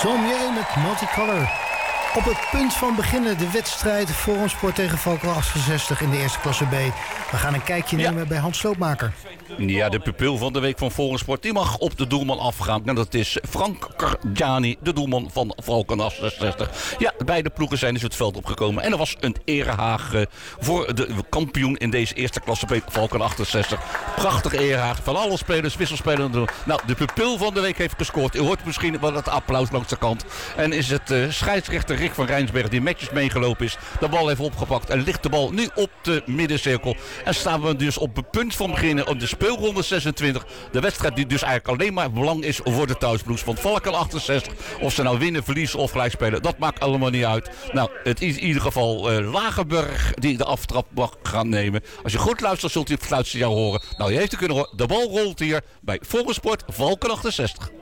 Tom J met Multicolor. Op het punt van beginnen de wedstrijd Forumsport tegen Valken 68 in de eerste klasse B. We gaan een kijkje nemen bij Hans Sloopmaker. Ja, de pupil van de week van Forumsport, die mag op de doelman afgaan. En dat is Frank Cargiani, de doelman van Valken 68. Ja, beide ploegen zijn dus het veld opgekomen. En er was een erehaag voor de kampioen in deze eerste klasse B, Valken 68. Prachtig erehaag van alle spelers, wisselspelers. Nou, de pupil van de week heeft gescoord. U hoort misschien wel het applaus langs de kant. En is het scheidsrechter Rick van Rijnsberg die netjes meegelopen is. De bal heeft opgepakt en ligt de bal nu op de middencirkel. En staan we dus op het punt van beginnen op de speelronde 26. De wedstrijd die dus eigenlijk alleen maar belang is voor de thuisbloes. Want Valken 68, of ze nou winnen, verliezen of gelijk spelen, dat maakt allemaal niet uit. Nou, het is in ieder geval Lagerburg die de aftrap mag gaan nemen. Als je goed luistert, zult u het fluitsignaal horen. Nou, je heeft het kunnen horen. De bal rolt hier bij Forumsport Valken 68.